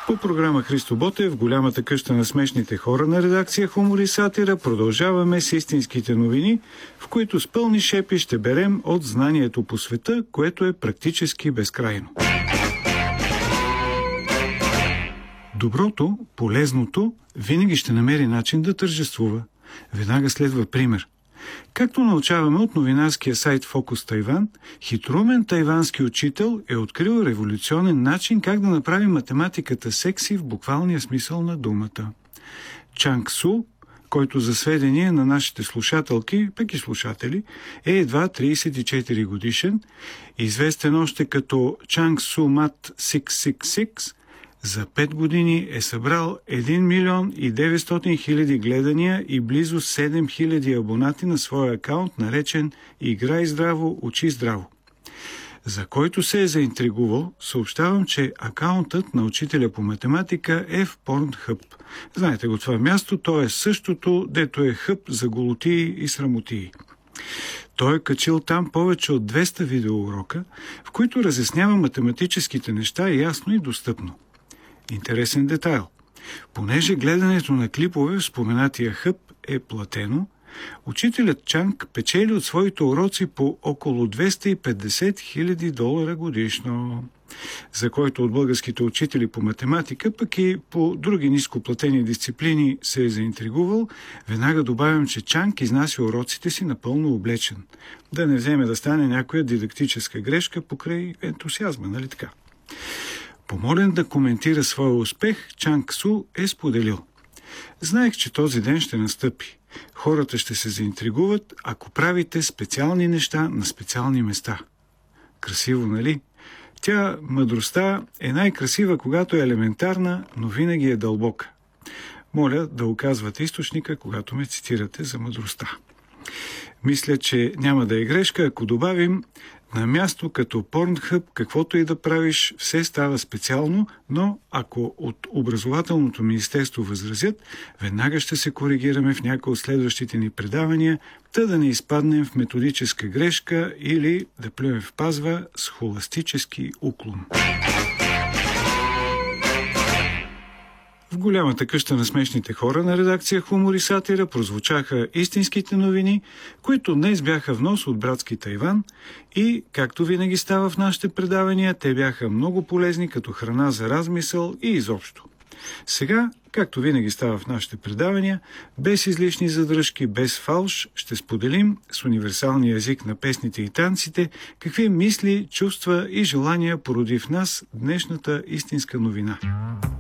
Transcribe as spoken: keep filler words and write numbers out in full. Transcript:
По програма Христо Ботев в голямата къща на смешните хора на редакция Хумор и сатира продължаваме с истинските новини, в които с пълни шепи ще берем от знанието по света, което е практически безкрайно. Доброто, полезното, винаги ще намери начин да тържествува. Веднага следва пример. Както научаваме от новинарския сайт Фокус Тайван, хитрумен тайвански учител е открил революционен начин как да направи математиката секси в буквалния смисъл на думата. Чанг Су, който за сведение на нашите слушателки, пък и слушатели, е едва тридесет и четири годишен, известен още като Чанг Су Мат шест шест шест, за пет години е събрал един милион и деветстотин хиляди гледания и близо седем хиляди абонати на своя акаунт, наречен "Играй здраво, учи здраво", за който се е заинтригувал. Съобщавам, че акаунтът на учителя по математика е в Pornhub. Знаете го това място, то е същото, дето е хъб за голотии и срамотии. Той е качил там повече от двеста видеоурока, в които разяснява математическите неща ясно и достъпно. Интересен детайл. Понеже гледането на клипове в споменатия хъб е платено, учителят Чанг печели от своите уроци по около двеста и петдесет хиляди долара годишно, за който от българските учители по математика, пък и по други нископлатени дисциплини се е заинтригувал. Веднага добавям, че Чанг изнася уроците си напълно облечен. Да не вземе да стане някоя дидактическа грешка покрай ентусиазма, нали така? Помолен да коментира своя успех, Чанг Су е споделил: "Знаех, че този ден ще настъпи. Хората ще се заинтригуват, ако правите специални неща на специални места." Красиво, нали? Тя, мъдростта, е най-красива, когато е елементарна, но винаги е дълбока. Моля да указвате източника, когато ме цитирате за мъдростта. Мисля, че няма да е грешка, ако добавим: на място като Pornhub, каквото и да правиш, все става специално, но ако от образователното министерство възразят, веднага ще се коригираме в някои от следващите ни предавания, та да не изпаднем в методическа грешка или да плюем в пазва с холастически уклон. В голямата къща на смешните хора на редакция Хумор и сатира прозвучаха истинските новини, които днес бяха внос от братски Тайван и, както винаги става в нашите предавания, те бяха много полезни като храна за размисъл и изобщо. Сега, както винаги става в нашите предавания, без излишни задръжки, без фалш, ще споделим с универсалния език на песните и танците какви мисли, чувства и желания породи в нас днешната истинска новина.